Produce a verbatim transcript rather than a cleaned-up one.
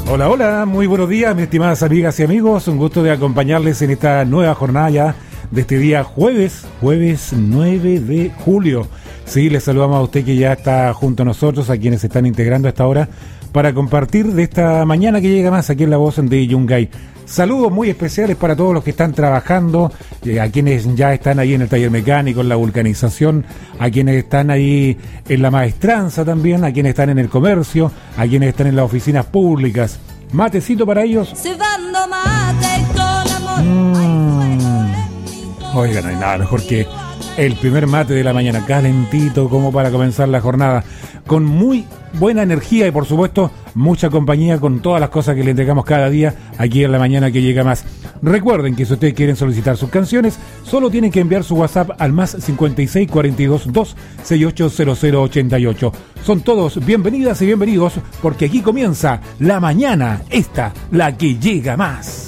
Hola, hola, muy buenos días, mis estimadas amigas y amigos. Un gusto de acompañarles en esta nueva jornada ya de este día jueves, jueves nueve de julio. Sí, les saludamos a usted que ya está junto a nosotros, a quienes se están integrando a esta hora para compartir de esta mañana que llega más aquí en La Voz de Yungay. Saludos muy especiales para todos los que están trabajando, eh, a quienes ya están ahí en el taller mecánico, en la vulcanización, a quienes están ahí en la maestranza también, a quienes están en el comercio, a quienes están en las oficinas públicas. Matecito para ellos. Mm. Oigan, no hay nada mejor que el primer mate de la mañana, calentito como para comenzar la jornada, con muy buena energía y por supuesto mucha compañía con todas las cosas que le entregamos cada día aquí en la mañana que llega más. Recuerden que si ustedes quieren solicitar sus canciones, solo tienen que enviar su WhatsApp al más cincuenta y seis, cuarenta y dos, dos, sesenta y ocho, cero cero ochenta y ocho. Son todos bienvenidas y bienvenidos porque aquí comienza la mañana, esta, la que llega más.